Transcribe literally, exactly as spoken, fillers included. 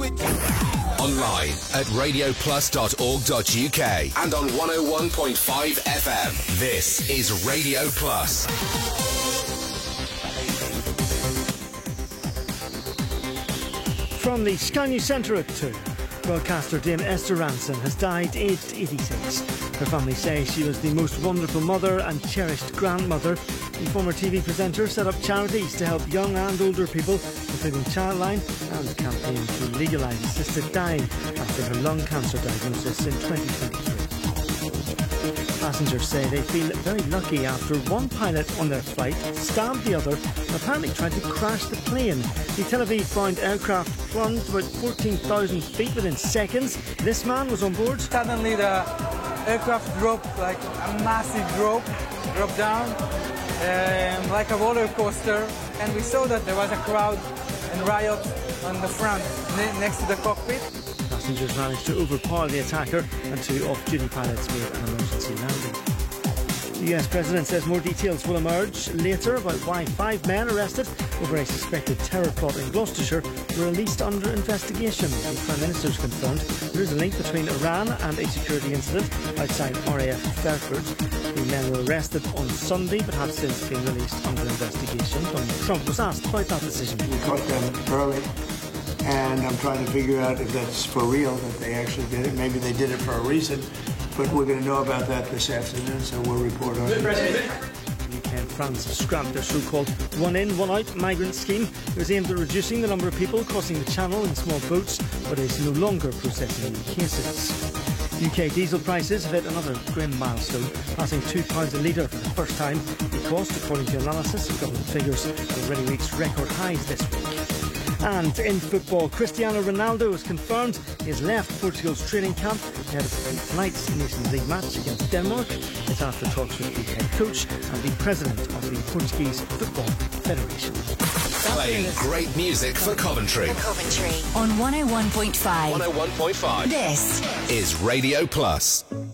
with you. Online at radio plus dot org dot U K and on one oh one point five F M. This is Radio Plus. From the Sky News Centre at two, broadcaster Dame Esther Ranson has died aged eighty-six. Her family say she was the most wonderful mother and cherished grandmother. The former T V presenter set up charities to help young and older people, including Childline, and campaigned to legalise assisted dying after her lung cancer diagnosis in twenty twenty-three. Passengers say they feel very lucky after one pilot on their flight stabbed the other and apparently tried to crash the plane. The Tel Aviv-bound aircraft plunged about fourteen thousand feet within seconds. This man was on board. Suddenly the aircraft dropped like a massive drop, dropped down um, like a roller coaster, and we saw that there was a crowd and riot on the front ne- next to the cockpit. Passengers managed to overpower the attacker and two off-duty pilots made an emergency landing. The U S President says more details will emerge later about why five men arrested over a suspected terror plot in Gloucestershire were released under investigation. The Prime Minister's confirmed there is a link between Iran and a security incident outside R A F Fairford. The men were arrested on Sunday but have since been released under investigation. Donald Trump was asked about that decision. We caught them early, and I'm trying to figure out if that's for real, that they actually did it. Maybe they did it for a reason, but we're going to know about that this afternoon, so we'll report on it. U K and France have scrapped their so-called one-in, one-out migrant scheme. It was aimed at reducing the number of people crossing the channel in small boats, but is no longer processing new cases. U K diesel prices have hit another grim milestone, passing two pounds a litre for the first time. The cost, according to analysis of government figures, has already reached record highs this week. And in football, Cristiano Ronaldo has confirmed he has left Portugal's training camp ahead of tonight's Nations League match against Denmark. It's after talks with the head coach and the president of the Portuguese Football Federation. Playing great music for Coventry. For Coventry on one oh one point five. one oh one point five. This is Radio Plus.